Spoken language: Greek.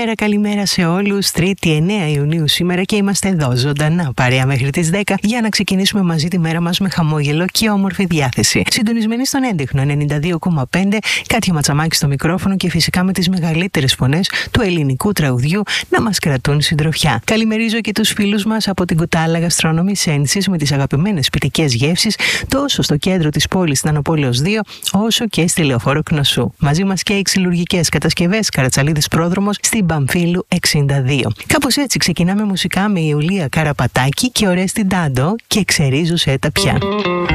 Καλημέρα σε όλους. Τρίτη 9 Ιουνίου σήμερα και είμαστε εδώ ζωντανά παρέα μέχρι τις 10 για να ξεκινήσουμε μαζί τη μέρα μας με χαμόγελο και όμορφη διάθεση. Συντονισμένοι στον έντεχνο 92,5, Κάτια Ματσαμάκη στο μικρόφωνο και φυσικά με τις μεγαλύτερες φωνές του ελληνικού τραγουδιού να μας κρατούν συντροφιά. Καλημερίζω και τους φίλους μας από την Κουτάλα Γαστρόνομη Ένσης με τις αγαπημένες σπιτικές γεύσεις τόσο στο κέντρο της πόλης Νανοπόλεως 2 όσο και στη Λεωφόρο Κνωσού. Μαζί μας και οι ξυλουργικές κατασκευές Καρατσαλίδης Πρόδρομος στην Παμφύλου 62. Κάπως έτσι ξεκινάμε μουσικά με Ιουλία Καραπατάκη και Ορέστη Ντάντο και Ξερίζουσε τα πια.